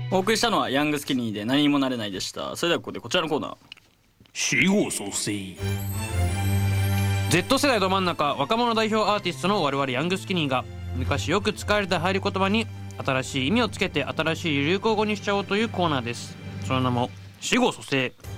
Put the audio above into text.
お送りしたのはヤングスキニーで何にもなれないでした。それではここでこちらのコーナー。 死後蘇生。 Z 世代ど真ん中若者代表アーティストの我々ヤングスキニーが昔よく使われた入り言葉に新しい意味をつけて新しい流行語にしちゃおうというコーナーです。その名も死後蘇生。